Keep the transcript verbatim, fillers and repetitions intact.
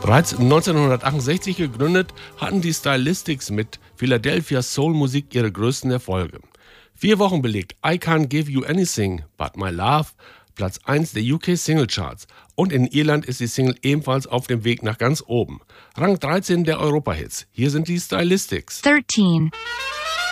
Bereits neunzehnhundertachtundsechzig gegründet, hatten die Stylistics mit Philadelphia Soul-Musik ihre größten Erfolge. Vier Wochen belegt I Can't Give You Anything But My Love Platz eins der U K Singlecharts und in Irland ist die Single ebenfalls auf dem Weg nach ganz oben. Rang dreizehn der Europahits. Hier sind die Stylistics. thirteen.